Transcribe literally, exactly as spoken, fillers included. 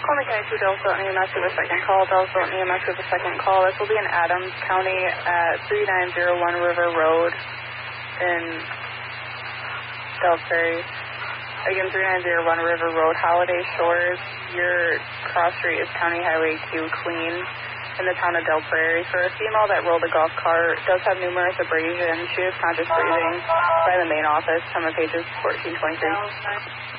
Only County two Delta and E M S with a second call. Delta and E M S with a second call. This will be in Adams County at three nine zero one River Road in Delta. Again, three nine zero one River Road, Holiday Shores. Your cross street is County Highway two, Clean, in the town of Del Prairie. For a female that rolled a golf cart, does have numerous abrasions. She is conscious breathing by the main office. Time of pages fourteen twenty-three.